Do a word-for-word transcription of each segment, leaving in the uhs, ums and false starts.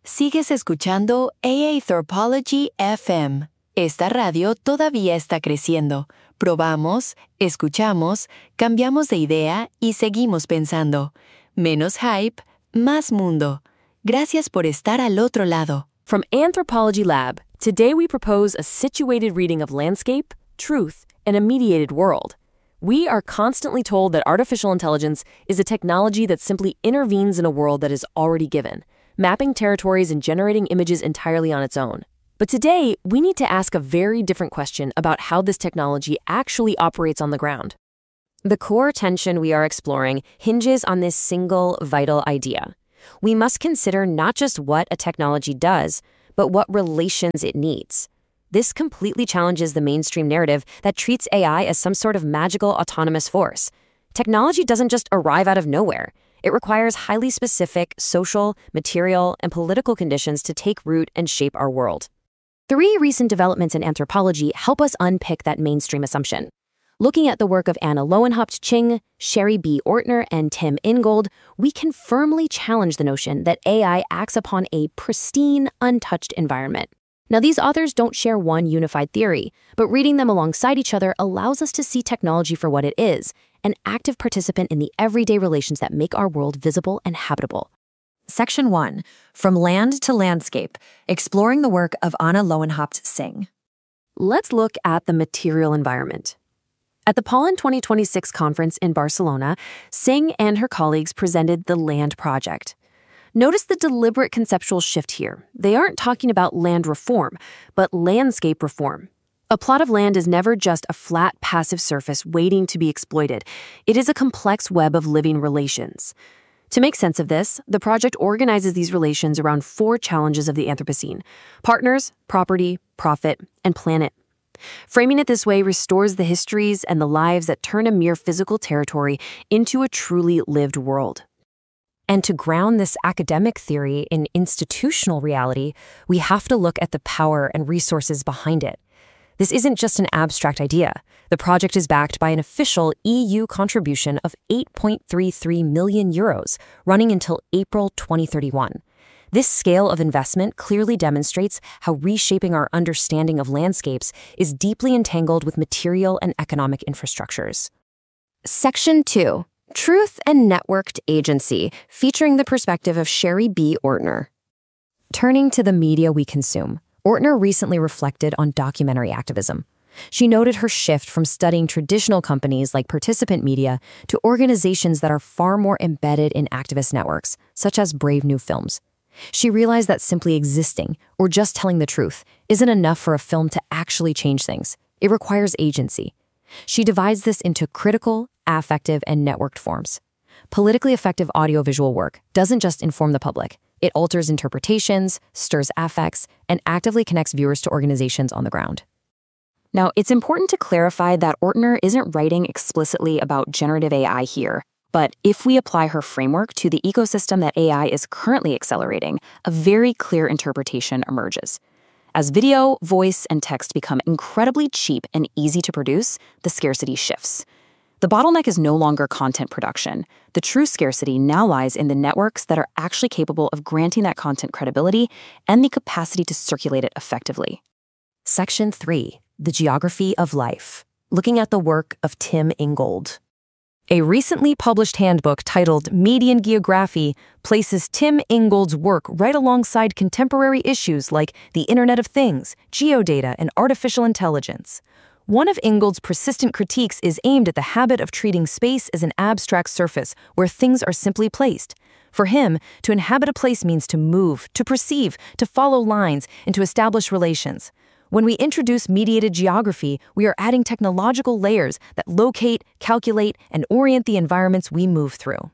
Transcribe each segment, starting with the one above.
Sigues escuchando A Anthropology F M. Esta radio todavía está creciendo. Probamos, escuchamos, cambiamos de idea y seguimos pensando. Menos hype, más mundo. Gracias por estar al otro lado. From Anthropology Lab, today we propose a situated reading of landscape, truth, and a mediated world. We are constantly told that artificial intelligence is a technology that simply intervenes in a world that is already given, mapping territories and generating images entirely on its own. But today, we need to ask a very different question about how this technology actually operates on the ground. The core tension we are exploring hinges on this single vital idea. We must consider not just what a technology does, but what relations it needs. This completely challenges the mainstream narrative that treats A I as some sort of magical autonomous force. Technology doesn't just arrive out of nowhere. It requires highly specific social, material, and political conditions to take root and shape our world. Three recent developments in anthropology help us unpick that mainstream assumption. Looking at the work of Anna Lowenhaupt-Ching, Sherry B. Ortner, and Tim Ingold, we can firmly challenge the notion that A I acts upon a pristine, untouched environment. Now, these authors don't share one unified theory, but reading them alongside each other allows us to see technology for what it is, an active participant in the everyday relations that make our world visible and habitable. Section one, From Land to Landscape, exploring the work of Anna Lowenhaupt-Sing. Let's look at the material environment. At the Pollen twenty twenty-six conference in Barcelona, Sing and her colleagues presented the Land Project. Notice the deliberate conceptual shift here. They aren't talking about land reform, but landscape reform. A plot of land is never just a flat, passive surface waiting to be exploited. It is a complex web of living relations. To make sense of this, the project organizes these relations around four challenges of the Anthropocene: partners, property, profit, and planet. Framing it this way restores the histories and the lives that turn a mere physical territory into a truly lived world. And to ground this academic theory in institutional reality, we have to look at the power and resources behind it. This isn't just an abstract idea. The project is backed by an official E U contribution of eight point three three million euros, running until April twenty thirty-one. This scale of investment clearly demonstrates how reshaping our understanding of landscapes is deeply entangled with material and economic infrastructures. Section two. Truth and Networked Agency, featuring the perspective of Sherry B. Ortner. Turning to the media we consume, Ortner recently reflected on documentary activism. She noted her shift from studying traditional companies like participant media to organizations that are far more embedded in activist networks, such as Brave New Films. She realized that simply existing, or just telling the truth, isn't enough for a film to actually change things. It requires agency. She divides this into critical, affective, and networked forms. Politically effective audiovisual work doesn't just inform the public. It alters interpretations, stirs affects, and actively connects viewers to organizations on the ground. Now, it's important to clarify that Ortner isn't writing explicitly about generative A I here, but if we apply her framework to the ecosystem that A I is currently accelerating, a very clear interpretation emerges. As video, voice, and text become incredibly cheap and easy to produce, the scarcity shifts. The bottleneck is no longer content production. The true scarcity now lies in the networks that are actually capable of granting that content credibility and the capacity to circulate it effectively. Section three. The Geography of Life. Looking at the work of Tim Ingold. A recently published handbook titled Median Geography places Tim Ingold's work right alongside contemporary issues like the Internet of Things, geodata, and artificial intelligence. One of Ingold's persistent critiques is aimed at the habit of treating space as an abstract surface where things are simply placed. For him, to inhabit a place means to move, to perceive, to follow lines, and to establish relations. When we introduce mediated geography, we are adding technological layers that locate, calculate, and orient the environments we move through.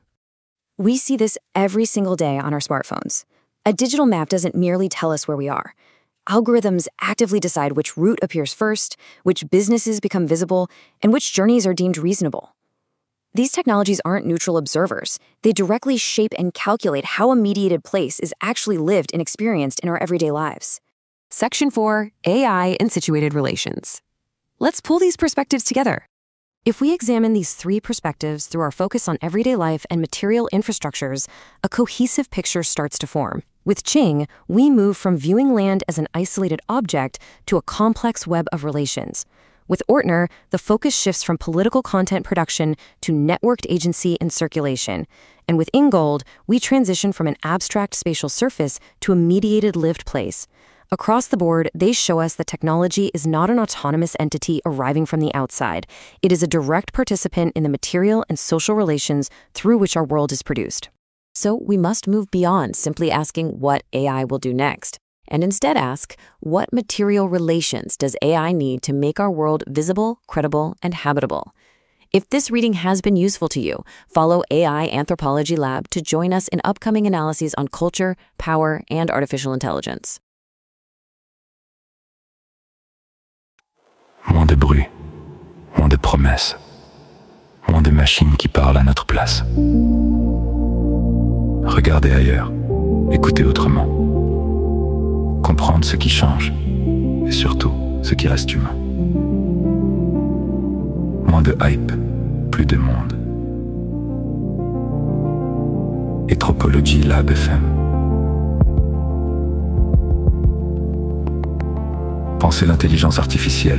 We see this every single day on our smartphones. A digital map doesn't merely tell us where we are. Algorithms actively decide which route appears first, which businesses become visible, and which journeys are deemed reasonable. These technologies aren't neutral observers. They directly shape and calculate how a mediated place is actually lived and experienced in our everyday lives. Section four. A I and Situated Relations. Let's pull these perspectives together. If we examine these three perspectives through our focus on everyday life and material infrastructures, a cohesive picture starts to form. With Ching, we move from viewing land as an isolated object to a complex web of relations. With Ortner, the focus shifts from political content production to networked agency and circulation. And with Ingold, we transition from an abstract spatial surface to a mediated lived place. Across the board, they show us that technology is not an autonomous entity arriving from the outside. It is a direct participant in the material and social relations through which our world is produced. So we must move beyond simply asking what A I will do next, and instead ask, what material relations does A I need to make our world visible, credible, and habitable? If this reading has been useful to you, follow A I Anthropology Lab to join us in upcoming analyses on culture, power, and artificial intelligence. Moins de bruit, moins de promesses, moins de machines qui parlent à notre place. Regardez ailleurs, écoutez autrement. Comprendre ce qui change, et surtout ce qui reste humain. Moins de hype, plus de monde. Anthropology Lab F M. Pensez l'intelligence artificielle